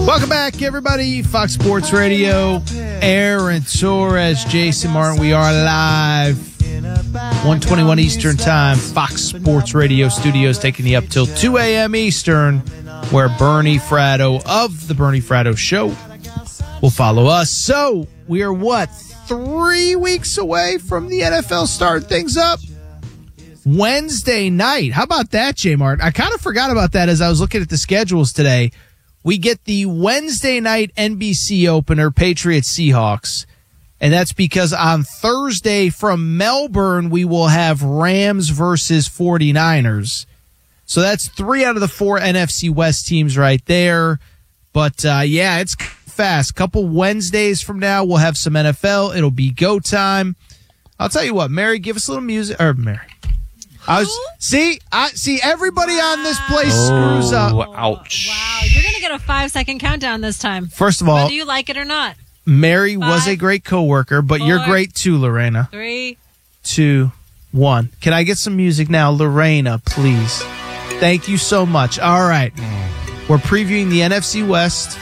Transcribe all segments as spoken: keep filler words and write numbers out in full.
Welcome back, everybody. Fox Sports Radio. Aaron Torres, Jason Martin. We are live. one twenty-one Eastern Time. Fox Sports Radio studios taking you up till two a.m. Eastern, where Bernie Fratto of the Bernie Fratto Show will follow us. So we are, what, three weeks away from the N F L starting things up? Wednesday night. How about that, J Mart? I kind of forgot about that as I was looking at the schedules today. We get the Wednesday night N B C opener, Patriots Seahawks. And that's because on Thursday from Melbourne, we will have Rams versus forty-niners. So that's three out of the four N F C West teams right there. But, uh, yeah, it's fast. Couple Wednesdays from now, we'll have some N F L. It'll be go time. I'll tell you what, Mary, give us a little music. Or, Mary. I was, see, I see everybody wow. on this place screws up. Oh, ouch. Wow, you're going to get a five-second countdown this time. First of all, whether you like it or not. Mary Five, was a great coworker, but you you're great too, Lorena. Three, two, one. Can I get some music now, Lorena, please? Thank you so much. All right. We're previewing the N F C West.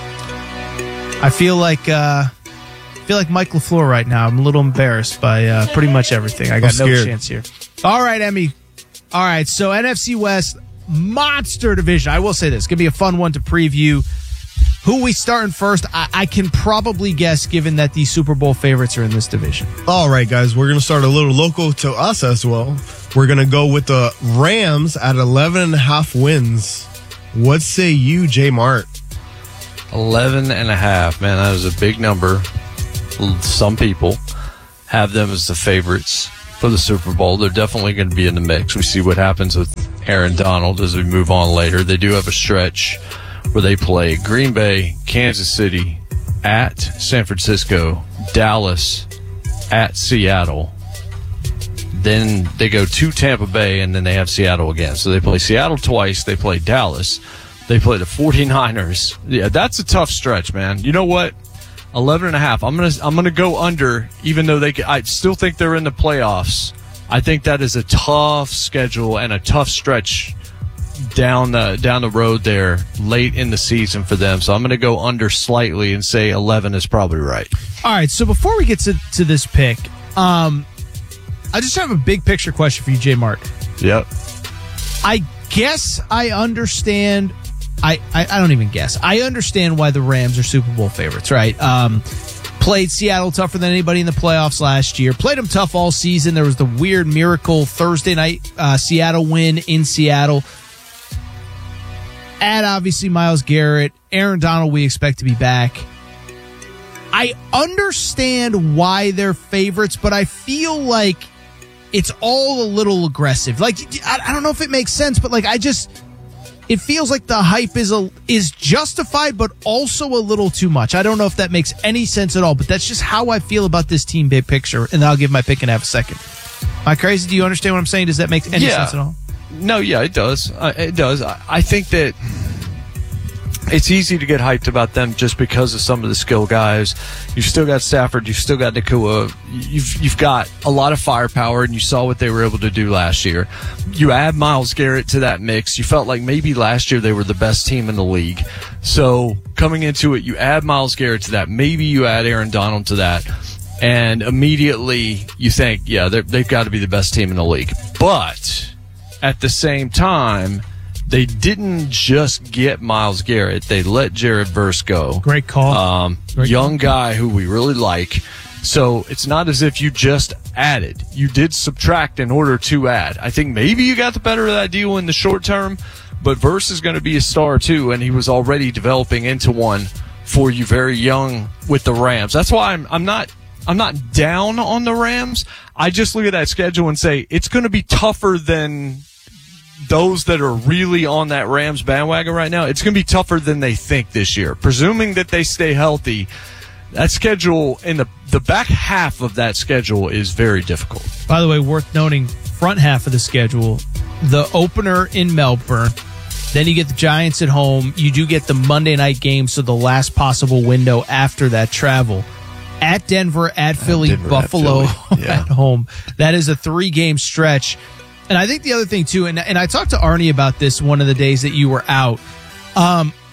I feel like uh, I feel like Mike LaFleur right now. I'm a little embarrassed by uh, pretty much everything. I got no chance here. All right, Emmy. All right, so N F C West, monster division. I will say this. It's going to be a fun one to preview. Who we starting first? I, I can probably guess, given that the Super Bowl favorites are in this division. All right, guys. We're going to start a little local to us as well. We're going to go with the Rams at eleven and a half wins. What say you, J Mart? eleven and a half. Man, that is a big number. Some people have them as the favorites for the Super Bowl. They're definitely going to be in the mix. We see what happens with Aaron Donald as we move on later. They do have a stretch where they play Green Bay, Kansas City, at San Francisco, Dallas, at Seattle. Then they go to Tampa Bay, and then they have Seattle again. So they play Seattle twice. They play Dallas. They play the forty-niners. Yeah, that's a tough stretch, man. You know what? eleven and a half. I'm going to I'm going to go under, even though they I still think they're in the playoffs. I think that is a tough schedule and a tough stretch down the down the road there late in the season for them. So I'm going to go under slightly and say eleven is probably right. All right, so before we get to, to this pick, um, I just have a big picture question for you, J Mart. Yep. I guess I understand. I, I, I don't even guess. I understand why the Rams are Super Bowl favorites, right? Um, played Seattle tougher than anybody in the playoffs last year. Played them tough all season. There was the weird miracle Thursday night uh, Seattle win in Seattle. Add, obviously, Myles Garrett. Aaron Donald, we expect to be back. I understand why they're favorites, but I feel like it's all a little aggressive. Like, I, I don't know if it makes sense, but, like, I just... It feels like the hype is a, is justified, but also a little too much. I don't know if that makes any sense at all, but that's just how I feel about this team big picture, and I'll give my pick in half a second. Am I crazy? Do you understand what I'm saying? Does that make any yeah. sense at all? No, yeah, it does. Uh, it does. I, I think that it's easy to get hyped about them just because of some of the skill guys. You've still got Stafford. You've still got Nakua. You've you've got a lot of firepower, and you saw what they were able to do last year. You add Myles Garrett to that mix. You felt like maybe last year they were the best team in the league. So coming into it, you add Myles Garrett to that. Maybe you add Aaron Donald to that. And immediately you think, yeah, they've got to be the best team in the league. But at the same time, they didn't just get Myles Garrett. They let Jared Verse go. Great call. Um, Great young call. guy who we really like. So it's not as if you just added. You did subtract in order to add. I think maybe you got the better of that deal in the short term, but Verse is going to be a star too, and he was already developing into one for you very young with the Rams. That's why I'm, I'm not I'm not down on the Rams. I just look at that schedule and say it's going to be tougher than those that are really on that Rams bandwagon right now. It's going to be tougher than they think this year. Presuming that they stay healthy, that schedule in the, the back half of that schedule is very difficult. By the way, worth noting, front half of the schedule, the opener in Melbourne, then you get the Giants at home. You do get the Monday night game, so the last possible window after that travel. At Denver, at Philly, Denver, Buffalo, at, Philly. Yeah. at home. That is a three-game stretch. And I think the other thing, too, and, and I talked to Arnie about this one of the days that you were out. Um,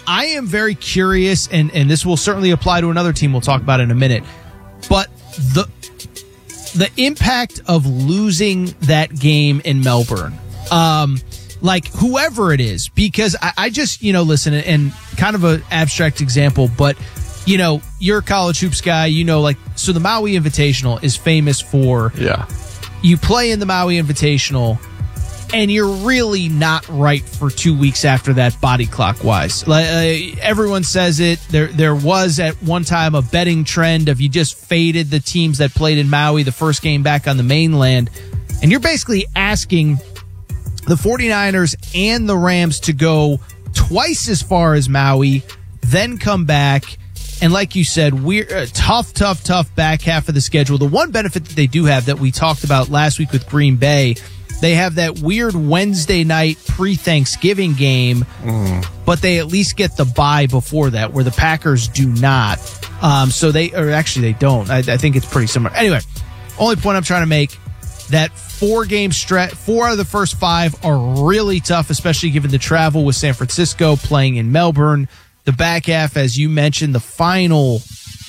I am very curious, and, and this will certainly apply to another team we'll talk about in a minute, but the the impact of losing that game in Melbourne, um, like whoever it is, because I, I just, you know, listen, and kind of an abstract example, but, you know, you're a college hoops guy, you know, like, so the Maui Invitational is famous for, Yeah. you play in the Maui Invitational, and you're really not right for two weeks after that, body clock wise. Like, uh, everyone says it. There, there was at one time a betting trend of you just faded the teams that played in Maui the first game back on the mainland, and you're basically asking the 49ers and the Rams to go twice as far as Maui, then come back. And like you said, we're uh, tough, tough, tough back half of the schedule. The one benefit that they do have that we talked about last week with Green Bay, they have that weird Wednesday night pre-Thanksgiving game, mm. but they at least get the bye before that, where the Packers do not. Um, so they, or actually they don't. I, I think it's pretty similar. Anyway, only point I'm trying to make, that four-game stretch, four out of the first five are really tough, especially given the travel with San Francisco, playing in Melbourne. The back half, as you mentioned, the final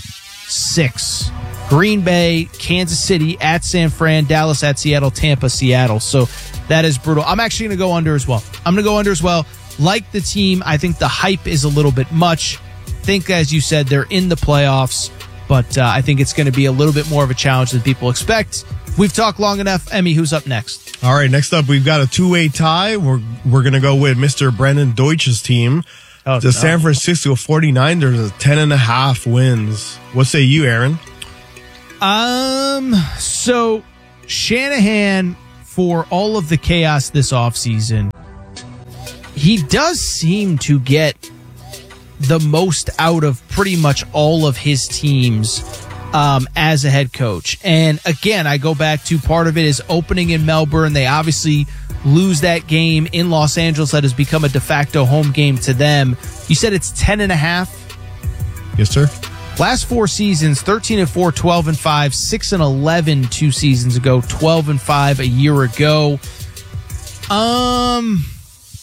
six: Green Bay, Kansas City, at San Fran, Dallas, at Seattle, Tampa, Seattle. So that is brutal. I'm actually going to go under as well. I'm going to go under as well. Like the team, I think the hype is a little bit much. Think, as you said, they're in the playoffs, but uh, I think it's going to be a little bit more of a challenge than people expect. We've talked long enough. Emmy, who's up next? All right, next up, we've got a two-way tie. We're, we're going to go with Mister Brendan Deutsch's team. Oh, the no. San Francisco forty-niners are ten and a half wins. What say you, Aaron? Um, so Shanahan, for all of the chaos this offseason, he does seem to get the most out of pretty much all of his teams um, as a head coach. And again, I go back to part of it is opening in Melbourne. They obviously lose that game in Los Angeles that has become a de facto home game to them. You said it's ten and a half? Yes, sir. Last four seasons, thirteen and four, twelve and five, six and eleven two seasons ago, twelve and five a year ago. Um,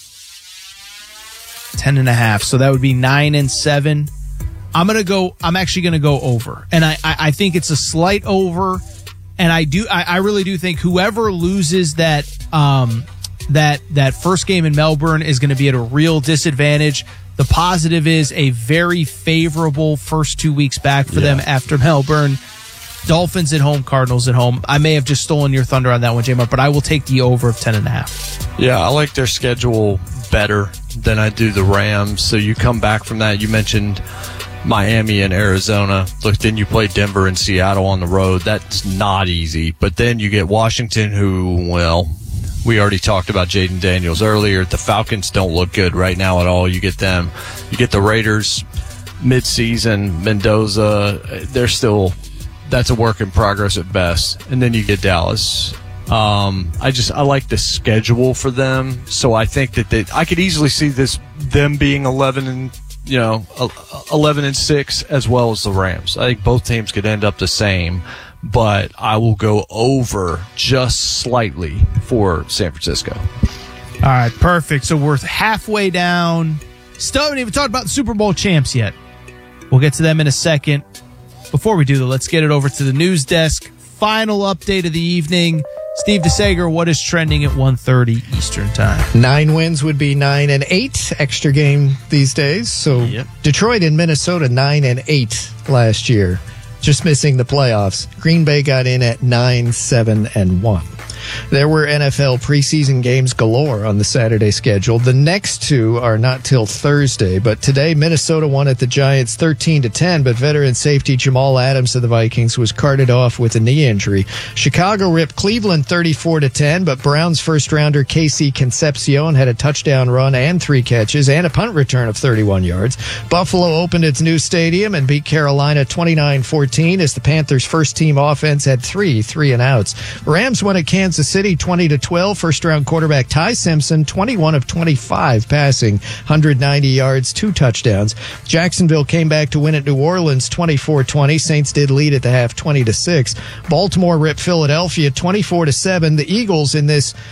ten and a half. So that would be nine and seven. I'm going to go, I'm actually going to go over. And I, I, I think it's a slight over. And I do, I, I really do think whoever loses that, um, that, that first game in Melbourne is going to be at a real disadvantage. The positive is a very favorable first two weeks back for yeah. them after Melbourne. Dolphins at home, Cardinals at home. I may have just stolen your thunder on that one, J-Mark, but I will take the over of ten and a half. Yeah, I like their schedule better than I do the Rams. So you come back from that. You mentioned Miami and Arizona. Look, then you play Denver and Seattle on the road. That's not easy. But then you get Washington, who, well, we already talked about Jaden Daniels earlier. The Falcons don't look good right now at all. You get them. You get the Raiders mid-season. Mendoza, they're still, that's a work in progress at best. And then you get Dallas. Um, I just, I like the schedule for them. So I think that they, I could easily see this, them being eleven and, you know, eleven and six as well as the Rams. I think both teams could end up the same, but I will go over just slightly for San Francisco. All right, perfect. So we're halfway down. Still haven't even talked about the Super Bowl champs yet. We'll get to them in a second. Before we do, though, let's get it over to the news desk. Final update of the evening. Steve DeSager, what is trending at one thirty Eastern Time? Nine wins would be nine and eight. Extra game these days. So yep. Detroit and Minnesota, nine and eight last year. Just missing the playoffs. Green Bay got in at nine, seven, and one. There were N F L preseason games galore on the Saturday schedule. The next two are not till Thursday, but today Minnesota won at the Giants thirteen to ten, but veteran safety Jamal Adams of the Vikings was carted off with a knee injury. Chicago ripped Cleveland thirty-four to ten, but Browns first rounder Casey Concepcion had a touchdown run and three catches and a punt return of thirty-one yards. Buffalo opened its new stadium and beat Carolina twenty-nine fourteen as the Panthers' first team offense had three three and outs. Rams won at Kansas City twenty to twelve. First round quarterback Ty Simpson twenty-one of twenty-five passing, one hundred ninety yards, two touchdowns. Jacksonville came back to win at New Orleans twenty-four twenty. Saints did lead at the half twenty to six. Baltimore ripped Philadelphia twenty-four to seven. The Eagles in this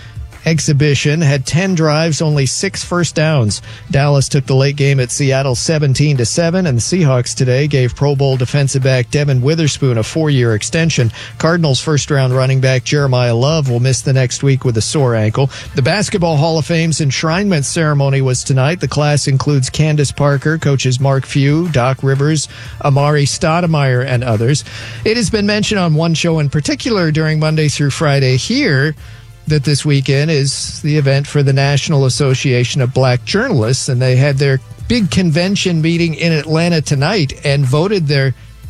exhibition, had ten drives, only six first downs. Dallas took the late game at Seattle seventeen to seven, and the Seahawks today gave Pro Bowl defensive back Devin Witherspoon a four-year extension. Cardinals first-round running back Jeremiah Love will miss the next week with a sore ankle. The Basketball Hall of Fame's enshrinement ceremony was tonight. The class includes Candace Parker, coaches Mark Few, Doc Rivers, Amari Stoudemire, and others. It has been mentioned on one show in particular during Monday through Friday here that this weekend is the event for the National Association of Black Journalists, and they had their big convention meeting in Atlanta tonight and voted their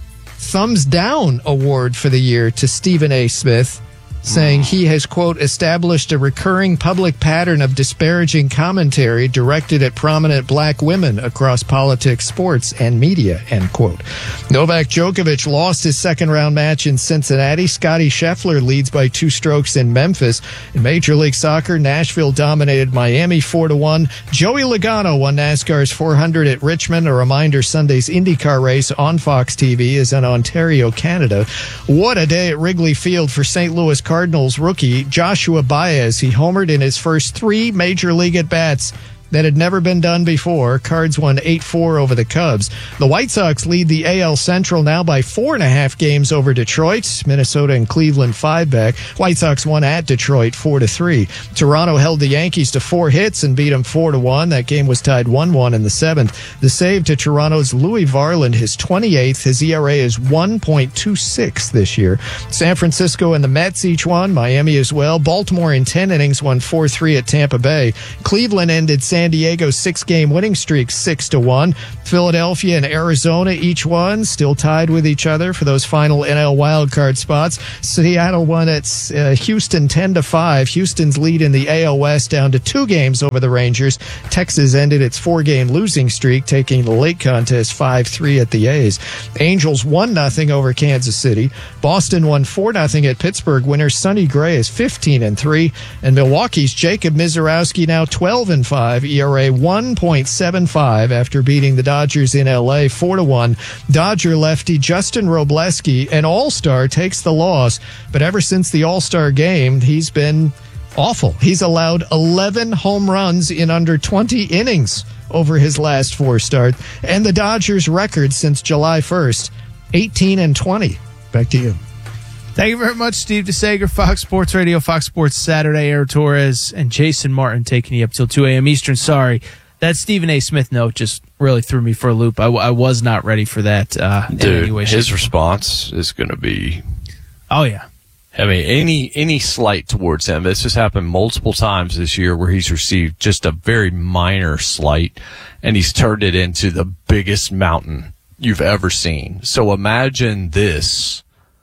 thumbs down award for the year to Stephen A. Smith, saying he has, quote, established a recurring public pattern of disparaging commentary directed at prominent black women across politics, sports, and media, end quote. Novak Djokovic lost his second-round match in Cincinnati. Scottie Scheffler leads by two strokes in Memphis. In Major League Soccer, Nashville dominated Miami four to one. Joey Logano won NASCAR's four hundred at Richmond. A reminder, Sunday's IndyCar race on Fox T V is in Ontario, Canada. What a day at Wrigley Field for Saint Louis Cardinals. Cardinals rookie Joshua Baez. He homered in his first three major league at-bats. That had never been done before. Cards won eight four over the Cubs. The White Sox lead the A L Central now by four and a half games over Detroit. Minnesota and Cleveland five back. White Sox won at Detroit four to three. Toronto held the Yankees to four hits and beat them four to one. That game was tied one one in the seventh. The save to Toronto's Louis Varland, his twenty-eighth. His E R A is one point two six this year. San Francisco and the Mets each won. Miami as well. Baltimore in ten innings won four three at Tampa Bay. Cleveland ended San Diego's six-game winning streak six to one. Philadelphia and Arizona each won, still tied with each other for those final N L wildcard spots. Seattle won at uh, Houston ten to five. Houston's lead in the A L West down to two games over the Rangers. Texas ended its four-game losing streak, taking the late contest five three at the A's. Angels one nothing over Kansas City. Boston won four nothing at Pittsburgh. Winner Sonny Gray is fifteen and three. And Milwaukee's Jacob Mizorowski now twelve and five. E R A one point seven five after beating the Dodgers in L A four to one. Dodger lefty Justin Robleski, an all-star, takes the loss, but ever since the all-star game, he's been awful. He's allowed eleven home runs in under twenty innings over his last four starts, and the Dodgers' record since July first, eighteen and twenty. Back to you. Thank you very much, Steve DeSager, Fox Sports Radio, Fox Sports Saturday. Aaron Torres and Jason Martin taking you up till two a.m. Eastern. Sorry, that Stephen A. Smith note just really threw me for a loop. I, I was not ready for that. Uh, Dude, in any way, his shape. response is going to be... Oh, yeah. I mean, any any slight towards him. This has happened multiple times this year where he's received just a very minor slight, and he's turned it into the biggest mountain you've ever seen. So imagine this...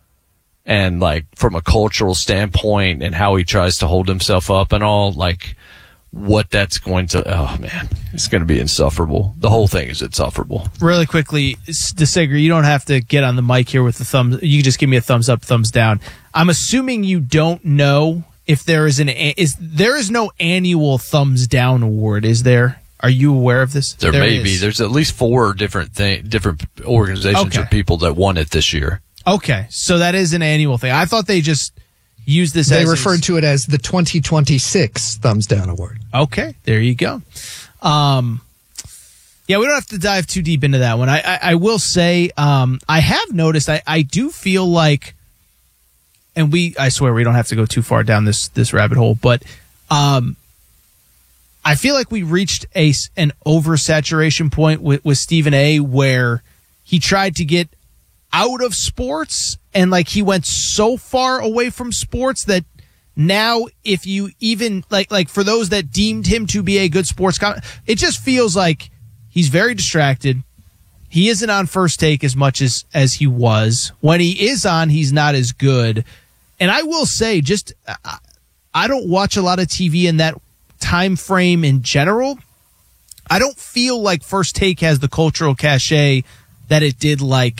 And, like, from a cultural standpoint and how he tries to hold himself up and all, like, what that's going to, oh, man, it's going to be insufferable. The whole thing is insufferable. Really quickly, DeSager, you don't have to get on the mic here with the thumbs. You can just give me a thumbs up, thumbs down. I'm assuming you don't know if there is an, is there is no annual thumbs down award, is there? Are you aware of this? There, there may is. be. There's at least four different thing, different organizations Okay. or people that won it this year. Okay, so that is an annual thing. I thought they just used this They as... referred to it as the twenty twenty-six Thumbs Down Award. Okay, there you go. Um, yeah, we don't have to dive too deep into that one. I, I, I will say um, I have noticed, I, I do feel like, and we, I swear we don't have to go too far down this, this rabbit hole, but um, I feel like we reached a, an oversaturation point with, with Stephen A. where he tried to get out of sports, and like he went so far away from sports that now if you even like like for those that deemed him to be a good sports com- it just feels like he's very distracted. He isn't on First Take as much as as he was. When he is on, he's not as good. And I will say, just I, I don't watch a lot of T V in that time frame in general. I don't feel like First Take has the cultural cachet that it did like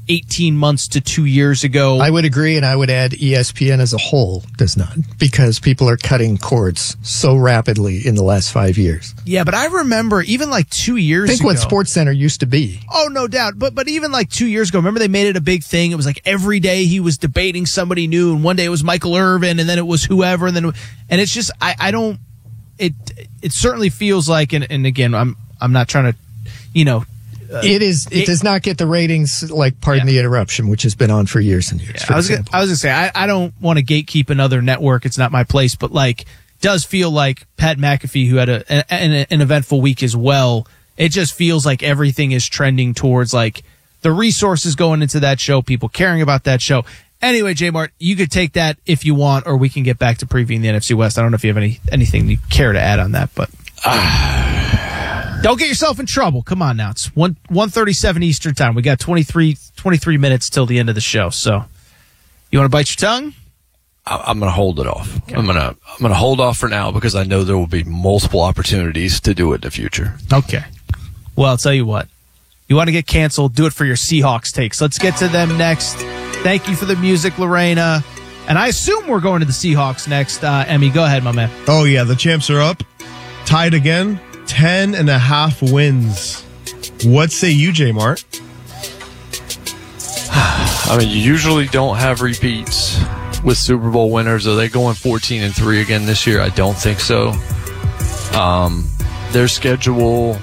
eighteen months to two years ago. I would agree, and I would add E S P N as a whole does not, because people are cutting cords so rapidly in the last five years. Yeah, but I remember even like two years Think ago. what SportsCenter used to be. Oh, no doubt. But but even like two years ago, remember they made it a big thing. It was like every day he was debating somebody new, and one day it was Michael Irvin, and then it was whoever, and then and it's just I, I don't. It it certainly feels like, and, and again, I'm I'm not trying to, you know. Uh, it is. It, it does not get the ratings like Pardon yeah. the Interruption, which has been on for years and years. Yeah, I was gonna, I was gonna say I, I don't want to gatekeep another network. It's not my place, but like does feel like Pat McAfee, who had a an, an eventful week as well. It just feels like everything is trending towards like the resources going into that show, people caring about that show. Anyway, J Mart, you could take that if you want, or we can get back to previewing the N F C West. I don't know if you have any anything you care to add on that, but. Uh, Don't get yourself in trouble. Come on now. It's one one thirty seven Eastern time. We got twenty-three, twenty-three minutes till the end of the show. So, you want to bite your tongue? I'm going to hold it off. Okay. I'm going to I'm going to hold off for now because I know there will be multiple opportunities to do it in the future. Okay. Well, I'll tell you what. You want to get canceled? Do it for your Seahawks takes. Let's get to them next. Thank you for the music, Lorena. And I assume we're going to the Seahawks next. Uh, Emmy, go ahead, my man. Oh yeah, the champs are up, tied again. Ten and a half wins. What say you, J Mart? I mean, you usually don't have repeats with Super Bowl winners. Are they going fourteen and three again this year? I don't think so. Um, their schedule,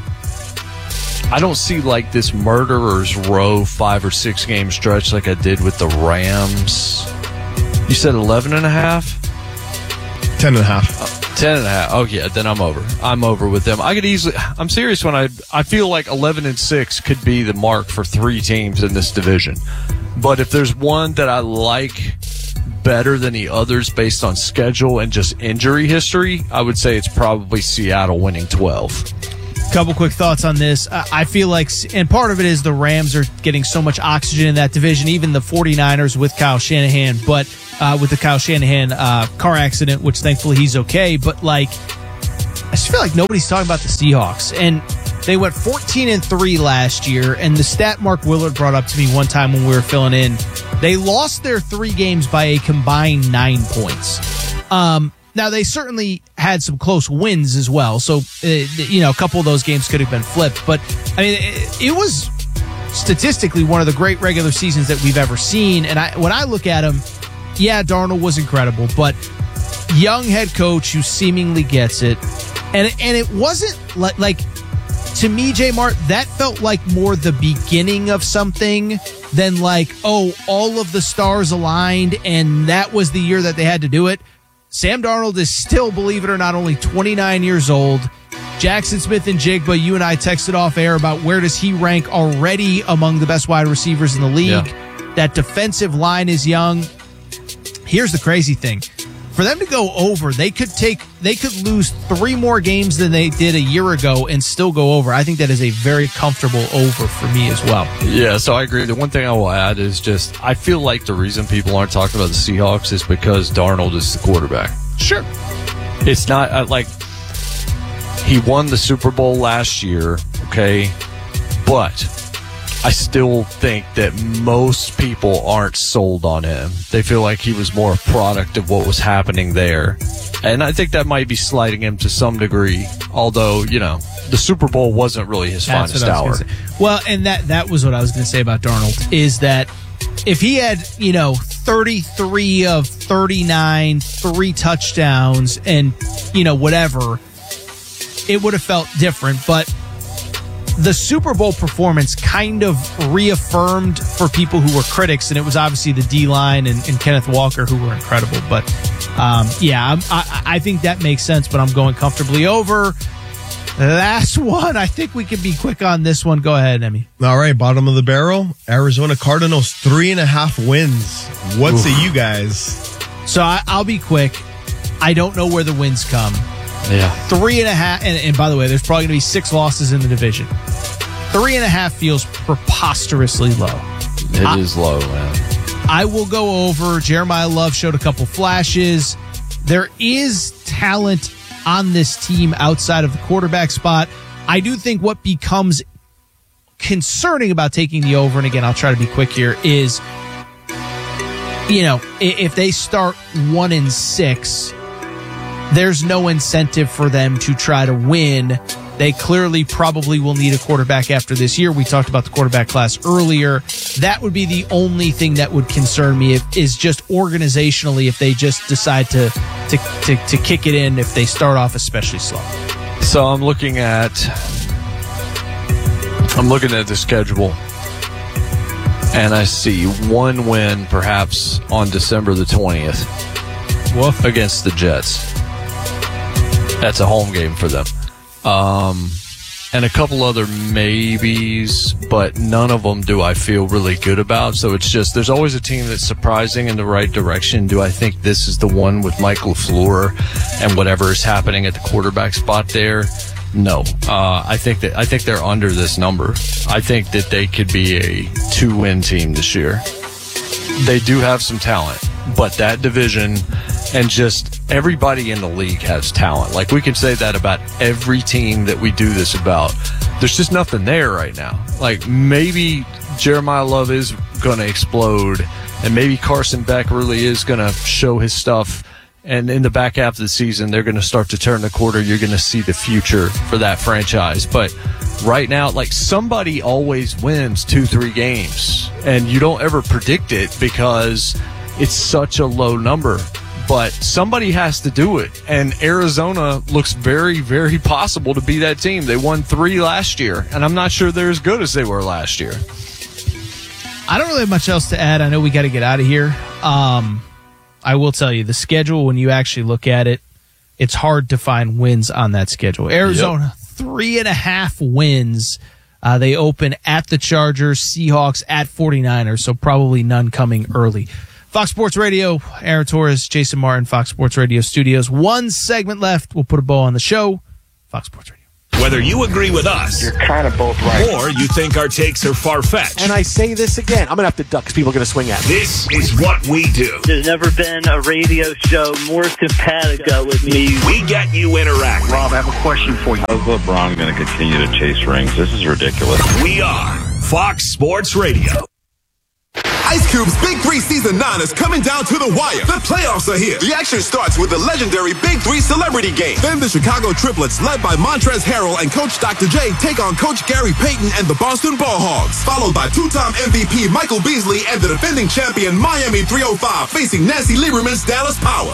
I don't see like this murderer's row five or six game stretch like I did with the Rams. You said eleven and a half? Ten and a half. Uh, Ten and a half. Oh yeah, then I'm over. I'm over with them. I could easily. I'm serious when I. I feel like eleven and six could be the mark for three teams in this division. But if there's one that I like better than the others based on schedule and just injury history, I would say it's probably Seattle winning twelve. Couple quick thoughts on this. I feel like, and part of it is the Rams are getting so much oxygen in that division, even the 49ers with Kyle Shanahan, but uh, with the Kyle Shanahan uh, car accident, which thankfully he's okay. But like, I just feel like nobody's talking about the Seahawks. And they went fourteen and three last year. And the stat Mark Willard brought up to me one time when we were filling in, they lost their three games by a combined nine points. Um, Now, they certainly had some close wins as well. So, uh, you know, a couple of those games could have been flipped. But, I mean, it, it was statistically one of the great regular seasons that we've ever seen. And I, when I look at him, yeah, Darnold was incredible. But young head coach who seemingly gets it. And, and it wasn't like, like, to me, J Mart, that felt like more the beginning of something than like, oh, all of the stars aligned and that was the year that they had to do it. Sam Darnold is still, believe it or not, only twenty-nine years old. Jackson Smith-Njigba, you and I texted off air about where does he rank already among the best wide receivers in the league. Yeah. That defensive line is young. Here's the crazy thing. For them to go over, they could take, they could lose three more games than they did a year ago and still go over. I think that is a very comfortable over for me as well. Yeah, so I agree. The one thing I will add is just, I feel like the reason people aren't talking about the Seahawks is because Darnold is the quarterback. Sure. It's not uh, like he won the Super Bowl last year, okay, but I still think that most people aren't sold on him. They feel like he was more a product of what was happening there. And I think that might be slighting him to some degree, although, you know, the Super Bowl wasn't really his That's finest hour. Well, and that, that was what I was going to say about Darnold, is that if he had, you know, thirty-three of thirty-nine, three touchdowns, and, you know, whatever, it would have felt different. But the Super Bowl performance kind of reaffirmed for people who were critics, and it was obviously the D-line and, and Kenneth Walker who were incredible. But, um, yeah, I'm, I, I think that makes sense, but I'm going comfortably over. Last one. I think we can be quick on this one. Go ahead, Emmy. All right, bottom of the barrel. Arizona Cardinals, three and a half wins. What say you guys? So I, I'll be quick. I don't know where the wins come. Yeah. Three and a half, and, and by the way, there's probably going to be six losses in the division. Three and a half feels preposterously low. It I, is low, man. I will go over. Jeremiah Love showed a couple flashes. There is talent on this team outside of the quarterback spot. I do think what becomes concerning about taking the over, and again, I'll try to be quick here, is, you know, if they start one and six, there's no incentive for them to try to win. They clearly probably will need a quarterback after this year. We talked about the quarterback class earlier. That would be the only thing that would concern me, if, is just organizationally, if they just decide to, to, to, to kick it in if they start off especially slow. So I'm looking at I'm looking at the schedule, and I see one win perhaps on December the twentieth Woof. against the Jets. That's a home game for them. Um, and a couple other maybes, but none of them do I feel really good about. So it's just, there's always a team that's surprising in the right direction. Do I think this is the one with Mike LaFleur and whatever is happening at the quarterback spot there? No. Uh, I think that, I think they're under this number. I think that they could be a two-win team this year. They do have some talent, but that division and just everybody in the league has talent. Like, we can say that about every team that we do this about. There's just nothing there right now. Like, maybe Jeremiah Love is going to explode, and maybe Carson Beck really is going to show his stuff. And in the back half of the season, they're going to start to turn the quarter. You're going to see the future for that franchise. But right now, like, somebody always wins two, three games, and you don't ever predict it because it's such a low number. But somebody has to do it, and Arizona looks very, very possible to be that team. They won three last year, and I'm not sure they're as good as they were last year. I don't really have much else to add. I know we got to get out of here. Um, I will tell you, the schedule, when you actually look at it, it's hard to find wins on that schedule. Arizona, yep. three and a half wins. Uh, they open at the Chargers, Seahawks, at 49ers, so probably none coming early. Fox Sports Radio, Aaron Torres, Jason Martin, Fox Sports Radio Studios. One segment left. We'll put a bow on the show. Fox Sports Radio. Whether you agree with us, you're kind of both right, or you think our takes are far-fetched. And I say this again, I'm going to have to duck because people are going to swing at me. This is what we do. There's never been a radio show more simpatico with me. We get you interacting. Rob, I have a question for you. How's LeBron going to continue to chase rings? This is ridiculous. We are Fox Sports Radio. Ice Cube's Big Three Season nine is coming down to the wire. The playoffs are here. The action starts with the legendary Big Three Celebrity Game. Then the Chicago Triplets, led by Montrezl Harrell and Coach Doctor J, take on Coach Gary Payton and the Boston Ball Hogs. Followed by two-time M V P Michael Beasley and the defending champion Miami three oh five, facing Nancy Lieberman's Dallas Power.